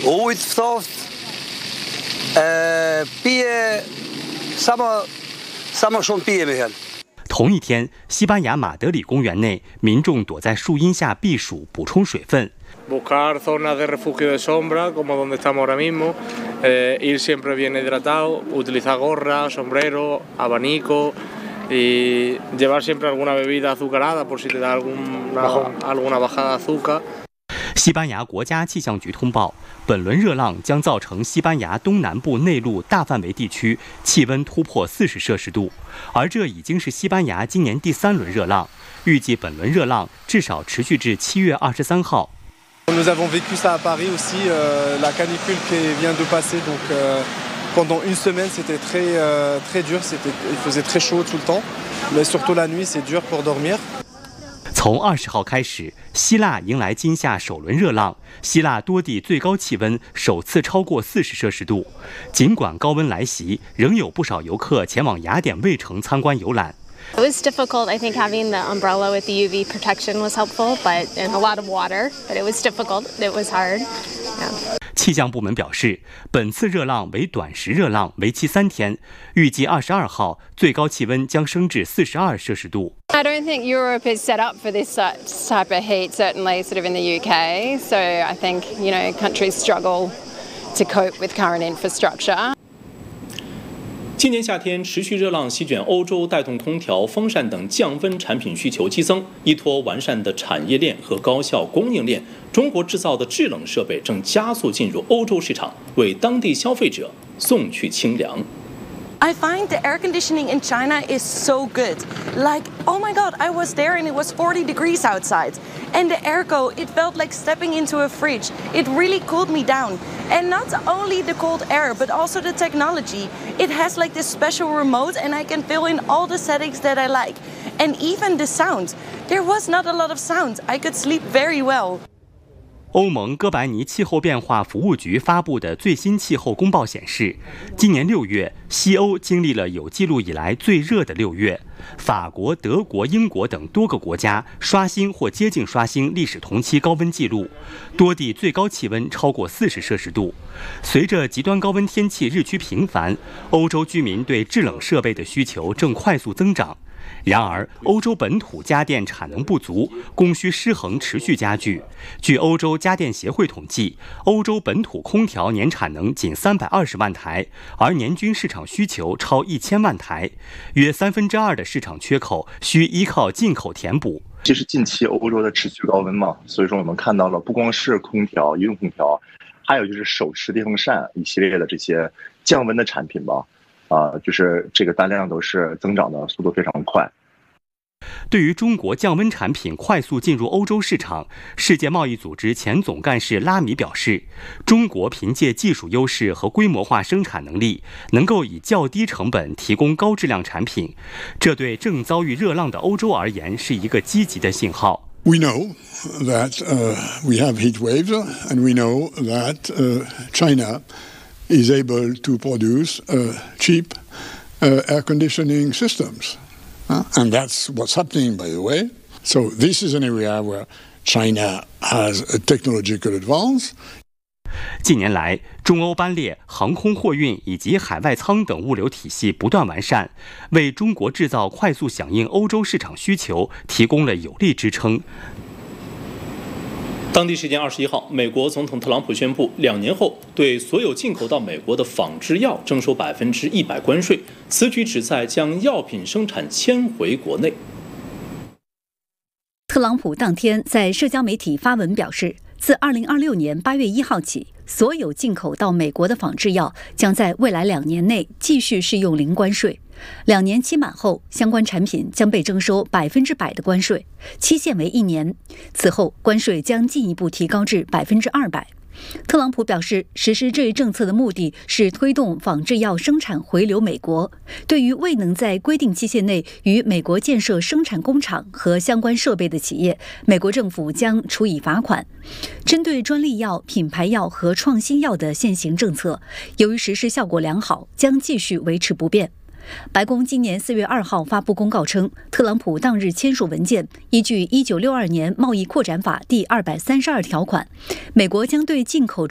Ooit soft, pie, sama schon pie mehan。 同一天，西班牙马德里公园内，民众躲在树荫下避暑，补充水分。 Buscar zonas de refugio de sombra, como donde estamos ahora mismo, ir siempre bien hidratado, utilizar gorra, sombrero, abanico y llevar siempre alguna bebida azucarada por si te da alguna bajada de azúcar。 西班牙国家气象局通报，本轮热浪将造成西班牙东南部内陆大范围地区气温突破40摄氏度，而这已经是西班牙今年第3轮热浪。预计本轮热浪至少持续至7月23号。 Nous avons vécu ça à Paris aussi, la canicule qui vient de passer, donc pendant une semaine c'était très dur, il faisait très chaud tout le temps, mais surtout la nuit c'est dur pour dormir。 从20号开始，希腊迎来今夏首轮热浪，希腊多地最高气温首次超过40摄氏度。尽管高温来袭，仍有不少游客前往雅典卫城参观游览。 It was difficult. I think having the umbrella with the UV protection was helpful, and a lot of water. But it was difficult. It was hard. Yeah. 气象部门表示，本次热浪为短时热浪，为期3天，预计22号最高气温将升至42摄氏度。 I don't think Europe is set up for this type of heat, certainly sort of in the UK. So I think, countries struggle to cope with current infrastructure. 今年夏天持续热浪席卷欧洲，带动空调、风扇等降温产品需求激增。依托完善的产业链和高效供应链，中国制造的制冷设备正加速进入欧洲市场，为当地消费者送去清凉。 I find the air conditioning in China is so good. Like, oh my God, I was there and it was 40 degrees outside. And the airco, it felt like stepping into a fridge. It really cooled me down. And not only the cold air, but also the technology. It has like this special remote and I can fill in all the settings that I like. And even the sound. There was not a lot of sound. I could sleep very well. 欧盟哥白尼气候变化服务局发布的最新气候公报显示，今年6月，西欧经历了有记录以来最热的6月。法国、德国、英国等多个国家刷新或接近刷新历史同期高温记录，多地最高气温超过40摄氏度。随着极端高温天气日趋频繁，欧洲居民对制冷设备的需求正快速增长。然而，欧洲本土家电产能不足，供需失衡持续加剧。据欧洲家电协会统计，欧洲本土空调年产能仅320万台，而年均市场需求超1000万台，约2/3的市场缺口需依靠进口填补。 其实近期欧洲的持续高温嘛，所以说我们看到了不光是空调、移动空调，还有就是手持电风扇一系列的这些降温的产品吧。就是这个单量都是增长的速度非常快。 对于中国降温产品快速进入欧洲市场，世界贸易组织前总干事拉米表示，中国凭借技术优势和规模化生产能力，能够以较低成本提供高质量产品，这对正遭遇热浪的欧洲而言是一个积极的信号。 We know that we have heat waves, and we know that China is able to produce cheap air conditioning systems. And that's what's happening, by the way. So this is an area where China has a technological advance. 近年来，中欧班列、航空货运以及海外舱等物流体系不断完善，为中国制造快速响应欧洲市场需求提供了有力支撑。 当地时间21号，美国总统特朗普宣布，2年后对所有进口到美国的仿制药征收100%关税。此举旨在将药品生产迁回国内。 特朗普当天在社交媒体发文表示，自2026年8月1号起，所有进口到美国的仿制药将在未来2年内继续适用零关税。2年期满后，相关产品将被征收100%的关税，期限为1年。此后，关税将进一步提高至200%。特朗普表示，实施这一政策的目的是推动仿制药生产回流美国。对于未能在规定期限内与美国建设生产工厂和相关设备的企业，美国政府将处以罚款。针对专利药、品牌药和创新药的现行政策，由于实施效果良好，将继续维持不变。白宫今年4月2号发布公告称，特朗普当日签署文件，依据1962年贸易扩展法第232条款，美国将对进口